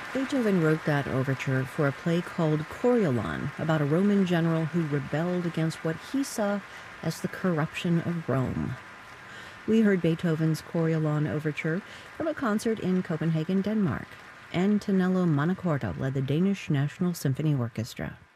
Beethoven wrote that overture for a play called Coriolan about a Roman general who rebelled against what he saw as the corruption of Rome. We heard Beethoven's Coriolan overture from a concert in Copenhagen, Denmark. Antonello Montecorto led the Danish National Symphony Orchestra.